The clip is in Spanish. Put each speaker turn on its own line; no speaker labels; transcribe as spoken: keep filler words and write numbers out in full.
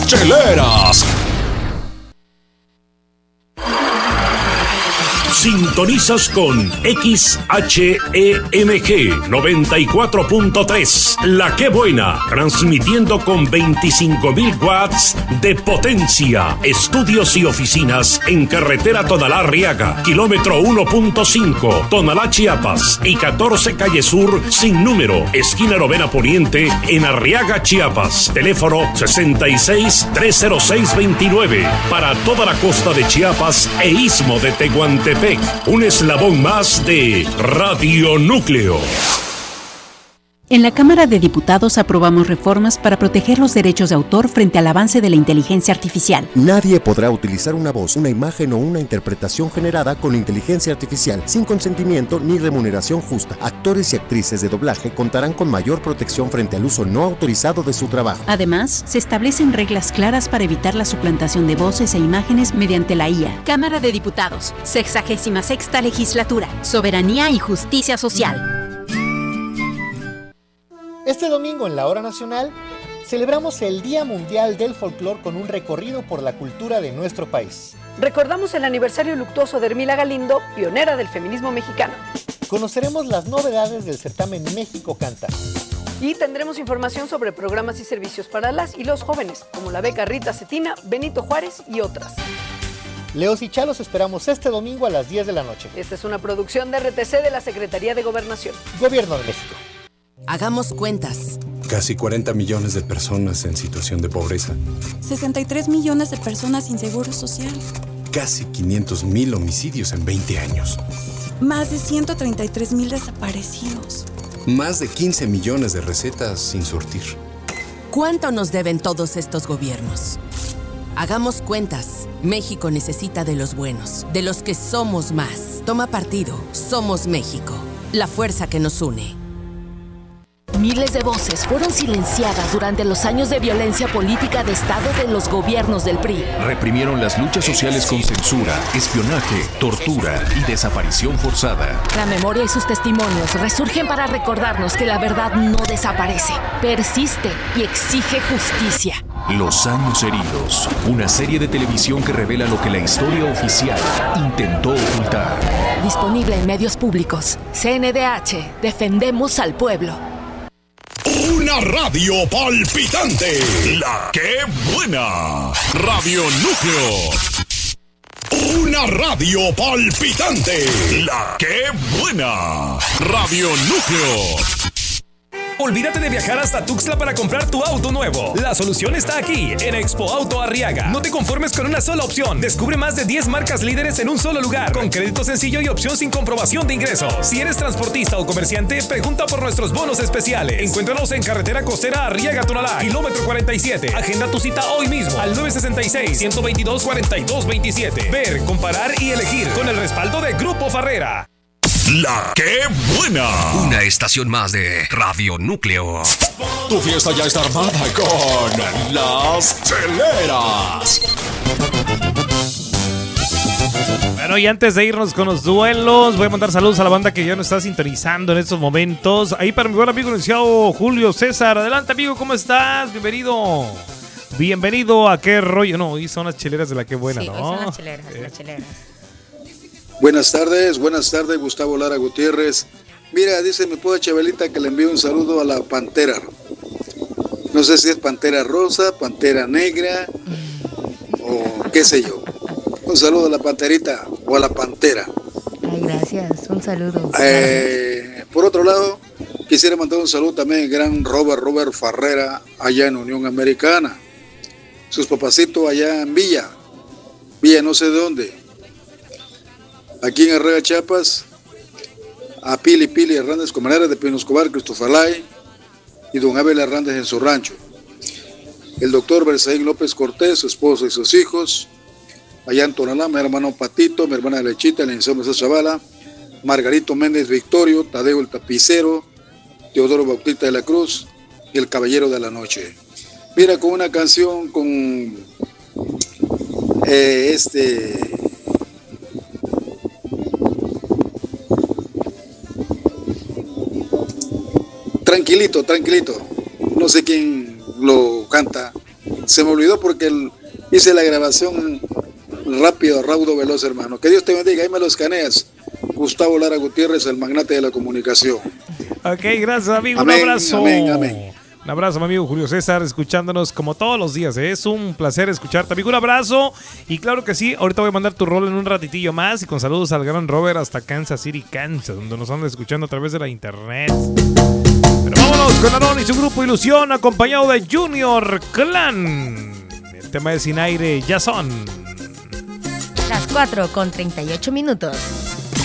cheleras. Sintonizas con X H E M G noventa y cuatro punto tres, La Que Buena, transmitiendo con veinticinco mil watts de potencia. Estudios y oficinas en carretera Tonalá-Arriaga, kilómetro uno punto cinco, Tonalá, Chiapas, y catorce calle Sur, sin número, esquina Novena Poniente, en Arriaga, Chiapas. Teléfono sesenta y seis, trescientos seis, veintinueve, para toda la costa de Chiapas e istmo de Tehuantepec. Un eslabón más de Radio Núcleo.
En la Cámara de Diputados aprobamos reformas para proteger los derechos de autor frente al avance de la inteligencia artificial.
Nadie podrá utilizar una voz, una imagen o una interpretación generada con inteligencia artificial sin consentimiento ni remuneración justa. Actores y actrices de doblaje contarán con mayor protección frente al uso no autorizado de su trabajo.
Además, se establecen reglas claras para evitar la suplantación de voces e imágenes mediante la I A. Cámara de Diputados, sexagésima sexta legislatura, soberanía y justicia social.
Este domingo en la Hora Nacional celebramos el Día Mundial del Folclor con un recorrido por la cultura de nuestro país.
Recordamos el aniversario luctuoso de Hermila Galindo, pionera del feminismo mexicano.
Conoceremos las novedades del certamen México Canta.
Y tendremos información sobre programas y servicios para las y los jóvenes, como la beca Rita Cetina, Benito Juárez y otras.
Leos y Chalos esperamos este domingo a las diez de la noche.
Esta es una producción de R T C de la Secretaría de Gobernación.
Gobierno de México.
Hagamos cuentas.
Casi cuarenta millones de personas en situación de pobreza.
sesenta y tres millones de personas sin seguro social.
Casi quinientos mil homicidios en veinte años.
Más de ciento treinta y tres mil desaparecidos.
Más de quince millones de recetas sin surtir.
¿Cuánto nos deben todos estos gobiernos? Hagamos cuentas. México necesita de los buenos, de los que somos más. Toma partido. Somos México. La fuerza que nos une.
Miles de voces fueron silenciadas durante los años de violencia política de Estado de los gobiernos del P R I.
Reprimieron las luchas sociales con censura, espionaje, tortura y desaparición forzada.
La memoria y sus testimonios resurgen para recordarnos que la verdad no desaparece, persiste y exige justicia.
Los años heridos, una serie de televisión que revela lo que la historia oficial intentó ocultar.
Disponible en medios públicos. C N D H, defendemos al pueblo.
Una radio palpitante. La Que Buena. Radio Núcleo. Una radio palpitante. La Que Buena. Radio Núcleo.
Olvídate de viajar hasta Tuxtla para comprar tu auto nuevo. La solución está aquí, en Expo Auto Arriaga. No te conformes con una sola opción. Descubre más de diez marcas líderes en un solo lugar, con crédito sencillo y opción sin comprobación de ingresos. Si eres transportista o comerciante, pregunta por nuestros bonos especiales. Encuéntranos en carretera costera Arriaga-Tonalá, kilómetro cuarenta y siete. Agenda tu cita hoy mismo al nueve seis seis, uno dos dos, cuatro dos dos siete. Ver, comparar y elegir con el respaldo de Grupo Farrera.
La Que Buena. Una estación más de Radio Núcleo. Tu fiesta ya está armada con las cheleras.
Bueno, y antes de irnos con los duelos, voy a mandar saludos a la banda que ya nos está sintonizando en estos momentos. Ahí para mi buen amigo licenciado Julio César. Adelante, amigo, ¿cómo estás? Bienvenido. Bienvenido a Qué Rollo. No, hoy son las cheleras de La Que Buena,
sí,
¿no?
Sí, son las cheleras, eh. las cheleras.
Buenas tardes, buenas tardes, Gustavo Lara Gutiérrez. Mira, dice mi pobre Chabelita que le envío un saludo a la Pantera. No sé si es Pantera Rosa, Pantera Negra o qué sé yo. Un saludo a la Panterita o a la Pantera.
Ay, gracias, un saludo.
Eh, por otro lado, quisiera mandar un saludo también al gran Robert, Robert Farrera, allá en Unión Americana. Sus papacitos allá en Villa, Villa no sé de dónde. Aquí en Arriaga, Chiapas, a Pili Pili Hernández Comanera de Pino Escobar, Cristofalay y don Abel Hernández en su rancho. El doctor Berzaín López Cortés, su esposo y sus hijos, allá en Tonalá, mi hermano Patito, mi hermana Lechita, el licenciado Mesa Chavala, Margarito Méndez Victorio, Tadeo el Tapicero, Teodoro Bautista de la Cruz y el Caballero de la Noche. Mira, con una canción con eh, este... Tranquilito, tranquilito. No sé quién lo canta, Se me olvidó porque el, hice la grabación rápido, raudo, veloz, hermano. Que Dios te bendiga, ahí me lo escaneas. Gustavo Lara Gutiérrez, el magnate de la comunicación.
Ok, gracias, amigo.
Amén,
un abrazo.
Amén, amén.
Un abrazo, mi amigo Julio César, escuchándonos como todos los días. ¿eh? Es un placer escucharte, amigo. Un abrazo. Y claro que sí, ahorita voy a mandar tu rol en un ratitillo más. Y con saludos al gran Robert hasta Kansas City, Kansas, donde nos andan escuchando a través de la internet. Pero vámonos con Aarón y su grupo Ilusión, acompañado de Junior Clan. El tema de Sin Aire, ya son
las cuatro con treinta y ocho minutos.